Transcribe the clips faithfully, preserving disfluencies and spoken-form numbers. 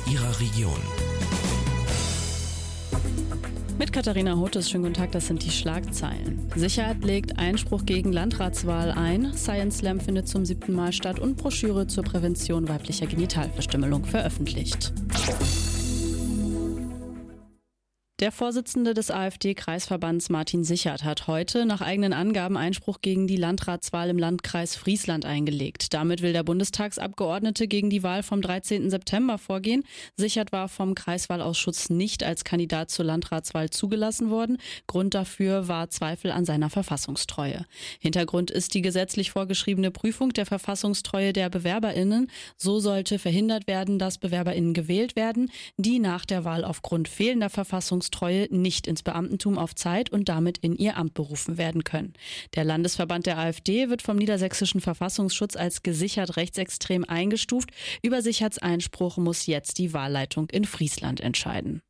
Ihrer Region. Mit Katharina Hotes, schönen guten Tag, das sind die Schlagzeilen. Sicherheit legt Einspruch gegen Landratswahl ein, Science Slam findet zum siebten Mal statt und Broschüre zur Prävention weiblicher Genitalverstümmelung veröffentlicht. Der Vorsitzende des AfD-Kreisverbands Martin Sichert hat heute nach eigenen Angaben Einspruch gegen die Landratswahl im Landkreis Friesland eingelegt. Damit will der Bundestagsabgeordnete gegen die Wahl vom dreizehnten September vorgehen. Sichert war vom Kreiswahlausschuss nicht als Kandidat zur Landratswahl zugelassen worden. Grund dafür war Zweifel an seiner Verfassungstreue. Hintergrund ist die gesetzlich vorgeschriebene Prüfung der Verfassungstreue der BewerberInnen. So sollte verhindert werden, dass BewerberInnen gewählt werden, die nach der Wahl aufgrund fehlender Verfassungstreue nicht ins Beamtentum auf Zeit und damit in ihr Amt berufen werden können. Der Landesverband der AfD wird vom niedersächsischen Verfassungsschutz als gesichert rechtsextrem eingestuft. Über Sicherts Einspruch muss jetzt die Wahlleitung in Friesland entscheiden.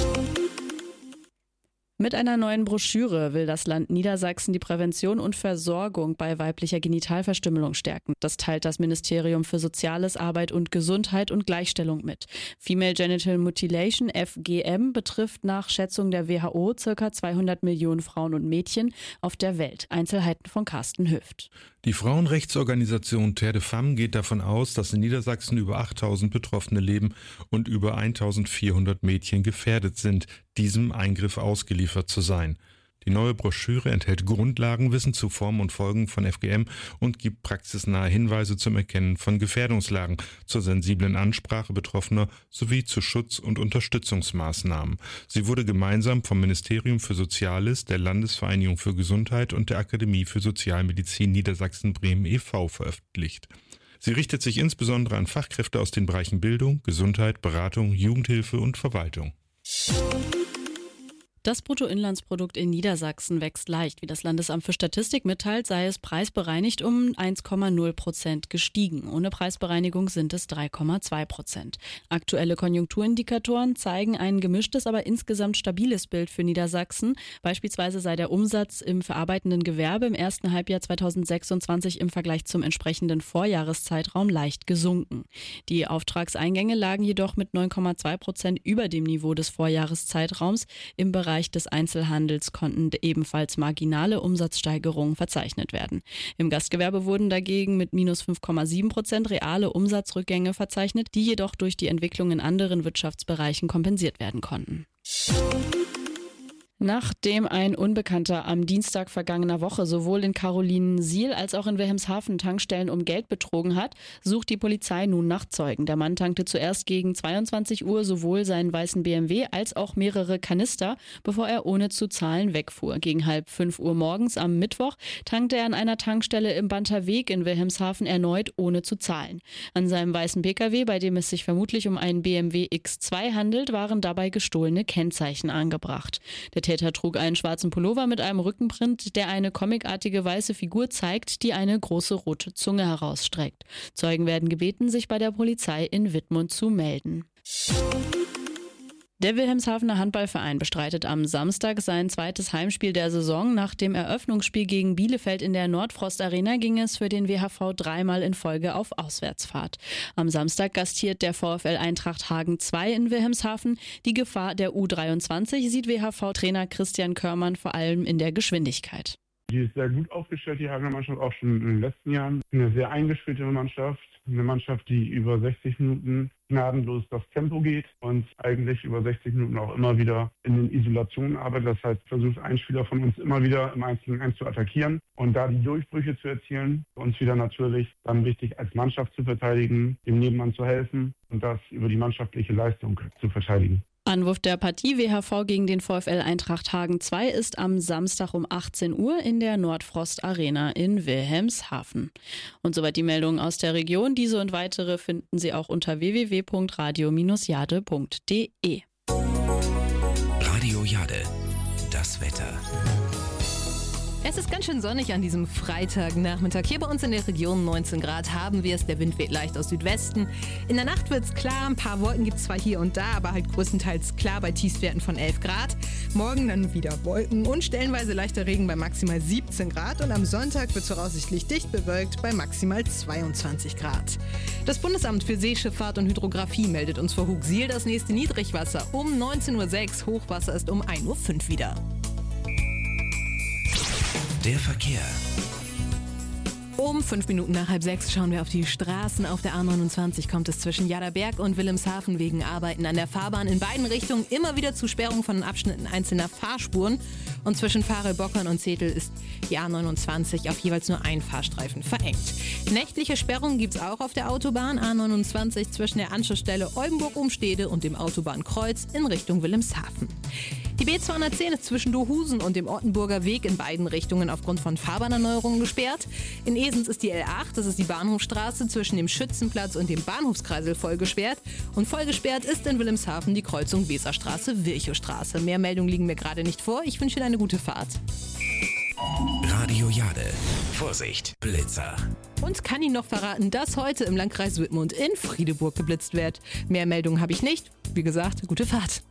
Mit einer neuen Broschüre will das Land Niedersachsen die Prävention und Versorgung bei weiblicher Genitalverstümmelung stärken. Das teilt das Ministerium für Soziales, Arbeit und Gesundheit und Gleichstellung mit. Female Genital Mutilation, F G M, betrifft nach Schätzung der W H O ca. zweihundert Millionen Frauen und Mädchen auf der Welt. Einzelheiten von Carsten Hüft. Die Frauenrechtsorganisation Terre de Femmes geht davon aus, dass in Niedersachsen über achttausend Betroffene leben und über eintausendvierhundert Mädchen gefährdet sind, diesem Eingriff ausgeliefert zu sein. Die neue Broschüre enthält Grundlagenwissen zu Formen und Folgen von F G M und gibt praxisnahe Hinweise zum Erkennen von Gefährdungslagen, zur sensiblen Ansprache Betroffener sowie zu Schutz- und Unterstützungsmaßnahmen. Sie wurde gemeinsam vom Ministerium für Soziales, der Landesvereinigung für Gesundheit und der Akademie für Sozialmedizin Niedersachsen-Bremen e V veröffentlicht. Sie richtet sich insbesondere an Fachkräfte aus den Bereichen Bildung, Gesundheit, Beratung, Jugendhilfe und Verwaltung. Das Bruttoinlandsprodukt in Niedersachsen wächst leicht. Wie das Landesamt für Statistik mitteilt, sei es preisbereinigt um eins Komma null Prozent gestiegen. Ohne Preisbereinigung sind es drei Komma zwei Prozent. Aktuelle Konjunkturindikatoren zeigen ein gemischtes, aber insgesamt stabiles Bild für Niedersachsen. Beispielsweise sei der Umsatz im verarbeitenden Gewerbe im ersten Halbjahr zweitausendsechsundzwanzig im Vergleich zum entsprechenden Vorjahreszeitraum leicht gesunken. Die Auftragseingänge lagen jedoch mit neun Komma zwei Prozent über dem Niveau des Vorjahreszeitraums. Im Bereich des Einzelhandels konnten ebenfalls marginale Umsatzsteigerungen verzeichnet werden. Im Gastgewerbe wurden dagegen mit minus fünf Komma sieben Prozent reale Umsatzrückgänge verzeichnet, die jedoch durch die Entwicklung in anderen Wirtschaftsbereichen kompensiert werden konnten. Nachdem ein Unbekannter am Dienstag vergangener Woche sowohl in Carolinensiel als auch in Wilhelmshaven Tankstellen um Geld betrogen hat, sucht die Polizei nun nach Zeugen. Der Mann tankte zuerst gegen zweiundzwanzig Uhr sowohl seinen weißen B M W als auch mehrere Kanister, bevor er ohne zu zahlen wegfuhr. Gegen halb fünf Uhr morgens am Mittwoch tankte er an einer Tankstelle im Banterweg in Wilhelmshaven erneut ohne zu zahlen. An seinem weißen Pkw, bei dem es sich vermutlich um einen B M W X zwei handelt, waren dabei gestohlene Kennzeichen angebracht. Der Täter trug einen schwarzen Pullover mit einem Rückenprint, der eine comicartige weiße Figur zeigt, die eine große rote Zunge herausstreckt. Zeugen werden gebeten, sich bei der Polizei in Wittmund zu melden. Der Wilhelmshavener Handballverein bestreitet am Samstag sein zweites Heimspiel der Saison. Nach dem Eröffnungsspiel gegen Bielefeld in der Nordfrost Arena ging es für den W H V dreimal in Folge auf Auswärtsfahrt. Am Samstag gastiert der VfL Eintracht Hagen zwei in Wilhelmshaven. Die Gefahr der U dreiundzwanzig sieht W H V-Trainer Christian Körmann vor allem in der Geschwindigkeit. Die ist sehr gut aufgestellt, die Hagener Mannschaft, auch schon in den letzten Jahren. Eine sehr eingespielte Mannschaft, eine Mannschaft, die über sechzig Minuten gnadenlos das Tempo geht und eigentlich über sechzig Minuten auch immer wieder in den Isolationen arbeitet. Das heißt, versucht ein Spieler von uns immer wieder im eins gegen eins zu attackieren und da die Durchbrüche zu erzielen. Uns wieder natürlich dann wichtig, als Mannschaft zu verteidigen, dem Nebenmann zu helfen und das über die mannschaftliche Leistung zu verteidigen. Anwurf der Partie W H V gegen den VfL Eintracht Hagen zwei ist am Samstag um achtzehn Uhr in der Nordfrost Arena in Wilhelmshaven. Und soweit die Meldungen aus der Region. Diese und weitere finden Sie auch unter w w w punkt radio Bindestrich jade punkt de. Radio Jade, das Wetter. Es ist ganz schön sonnig an diesem Freitagnachmittag. Hier bei uns in der Region neunzehn Grad haben wir es. Der Wind weht leicht aus Südwesten. In der Nacht wird es klar. Ein paar Wolken gibt es zwar hier und da, aber halt größtenteils klar bei Tiefstwerten von elf Grad. Morgen dann wieder Wolken und stellenweise leichter Regen bei maximal siebzehn Grad. Und am Sonntag wird es voraussichtlich dicht bewölkt bei maximal zweiundzwanzig Grad. Das Bundesamt für Seeschifffahrt und Hydrographie meldet uns vor Hugsiel das nächste Niedrigwasser um neunzehn Uhr sechs. Hochwasser ist um ein Uhr fünf wieder. Der Verkehr. Um fünf Minuten nach halb sechs schauen wir auf die Straßen. Auf der A neunundzwanzig kommt es zwischen Jadderberg und Wilhelmshaven wegen Arbeiten an der Fahrbahn in beiden Richtungen immer wieder zu Sperrungen von Abschnitten einzelner Fahrspuren. Und zwischen Farel-Bockern und Zetel ist die A neunundzwanzig auf jeweils nur ein Fahrstreifen verengt. Nächtliche Sperrungen gibt es auch auf der Autobahn A neunundzwanzig zwischen der Anschlussstelle Oldenburg-Umstede und dem Autobahnkreuz in Richtung Wilhelmshaven. Die B zweihundertzehn ist zwischen Dohusen und dem Ortenburger Weg in beiden Richtungen aufgrund von Fahrbahnerneuerungen gesperrt. In Esens ist die L acht, das ist die Bahnhofstraße, zwischen dem Schützenplatz und dem Bahnhofskreisel voll gesperrt. Und voll gesperrt ist in Wilhelmshaven die Kreuzung Weserstraße-Virchowstraße. Mehr Meldungen liegen mir gerade nicht vor. Ich wünsche Ihnen eine gute Fahrt. Radio Jade. Vorsicht, Blitzer. Und kann Ihnen noch verraten, dass heute im Landkreis Wittmund in Friedeburg geblitzt wird. Mehr Meldungen habe ich nicht. Wie gesagt, gute Fahrt.